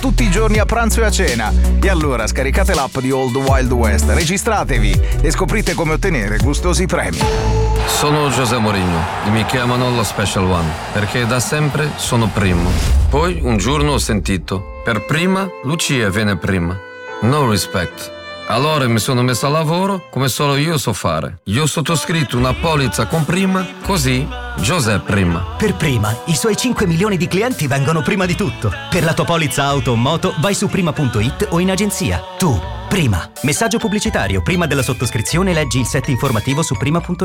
tutti i giorni a pranzo e a cena. E allora scaricate l'app di Old Wild West, registratevi e scoprite come ottenere gustosi premi. Sono José Mourinho e mi chiamano lo Special One perché da sempre sono primo. Poi un giorno ho sentito: per prima Lucia viene prima. No respect. Allora mi sono messo a lavoro come solo io so fare. Io ho sottoscritto una polizza con prima, così José prima. Per prima, i suoi 5 milioni di clienti vengono prima di tutto. Per la tua polizza auto o moto vai su prima.it o in agenzia. Tu, prima. Messaggio pubblicitario. Prima della sottoscrizione leggi il set informativo su prima.it.